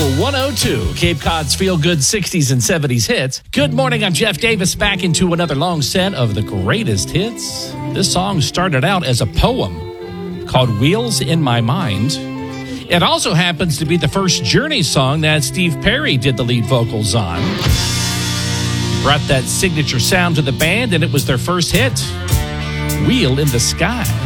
102, Cape Cod's feel-good 60s and 70s hits. Good morning, I'm Jeff Davis, back into another long set of the greatest hits. This song started out as a poem called Wheels in My Mind. It also happens to be the first Journey song that Steve Perry did the lead vocals on. Brought that signature sound to the band, and it was their first hit, Wheel in the Sky.